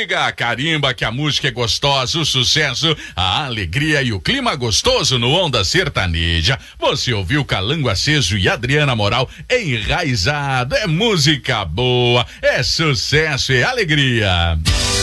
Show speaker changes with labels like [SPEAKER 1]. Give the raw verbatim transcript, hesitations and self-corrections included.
[SPEAKER 1] liga, carimba que a música é gostosa, o sucesso, a alegria e o clima gostoso no Onda Sertaneja. Você ouviu Calango Aceso e Adriana Moral, Enraizado. É música boa, é sucesso e alegria.